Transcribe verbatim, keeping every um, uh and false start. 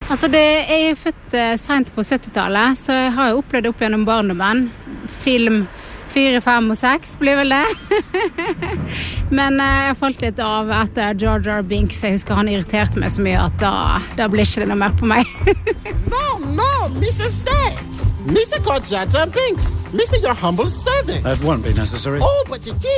Altså, det jeg er født uh, sent på syttitallet, så jeg har jo opplevd opp gjennom barndommen. Film fire, fem og seks blir vel det. Men uh, jeg falt litt av etter Jar Jar Binks. Jeg husker han irriterte meg så mye at da, da blir ikke det noe mer på meg. No, no, missus Stay! Missus called Jar Jar Binks. Missus your humble servant. That won't be necessary. Oh, but it